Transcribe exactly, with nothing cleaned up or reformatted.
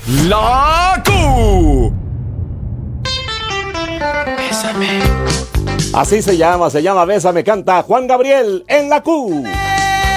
La Q. Bésame. Así se llama, se llama Bésame, canta Juan Gabriel en La Q.